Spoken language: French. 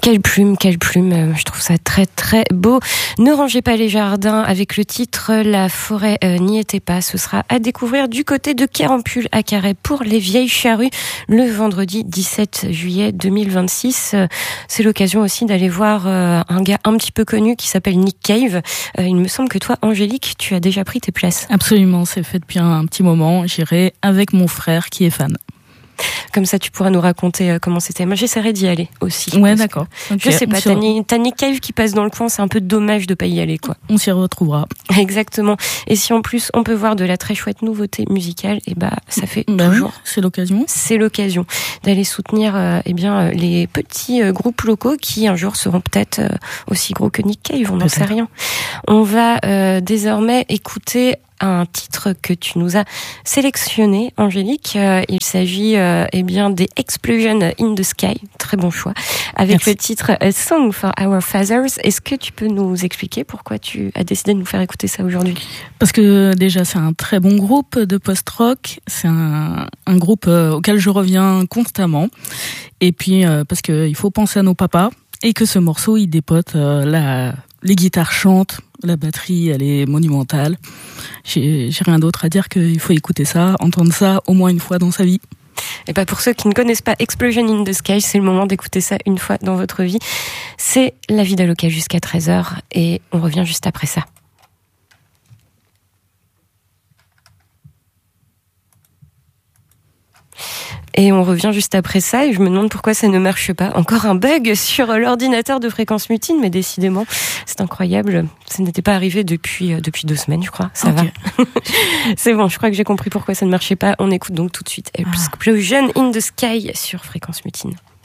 Quelle plume, je trouve ça très très beau. Ne rangez pas les jardins avec le titre La forêt n'y était pas. Ce sera à découvrir du côté de Quérampul à Carhaix pour les Vieilles Charrues le vendredi 17 juillet 2026. C'est l'occasion aussi d'aller voir un gars un petit peu connu qui s'appelle Nick Cave. Il me semble que toi, Angélique, tu as déjà pris tes places. Absolument, c'est fait depuis un petit moment. J'irai avec mon frère qui est fan. Comme ça, tu pourras nous raconter comment c'était. Moi, j'essaierai d'y aller aussi. Ouais, d'accord. Okay. Je sais pas, t'as Nick Cave qui passe dans le coin, c'est un peu dommage de pas y aller, quoi. On s'y retrouvera. Exactement. Et si en plus, on peut voir de la très chouette nouveauté musicale, ça fait toujours. Oui, c'est l'occasion. C'est l'occasion d'aller soutenir, les petits groupes locaux qui un jour seront peut-être aussi gros que Nick Cave, on n'en sait rien. On va désormais écouter un titre que tu nous as sélectionné, Angélique. Il s'agit des Explosion in the Sky, très bon choix, avec Merci. le titre A Song for Our Fathers. Est-ce que tu peux nous expliquer pourquoi tu as décidé de nous faire écouter ça aujourd'hui ? Parce que déjà c'est un très bon groupe de post-rock, c'est un groupe auquel je reviens constamment, et puis parce qu'il faut penser à nos papas, et que ce morceau il dépote les guitares chantent, la batterie elle est monumentale. J'ai rien d'autre à dire qu'il faut écouter ça, entendre ça au moins une fois dans sa vie. Et pour ceux qui ne connaissent pas Explosion in the Sky, c'est le moment d'écouter ça une fois dans votre vie. C'est la vie d'Aloca jusqu'à 13h et on revient juste après ça. Et on revient juste après ça et je me demande pourquoi ça ne marche pas. Encore un bug sur l'ordinateur de Fréquence Mutine, mais décidément, c'est incroyable. Ça n'était pas arrivé depuis 2 semaines, je crois. Ça va. C'est bon, je crois que j'ai compris pourquoi ça ne marchait pas. On écoute donc tout de suite Explosion in the Sky sur Fréquence Mutine.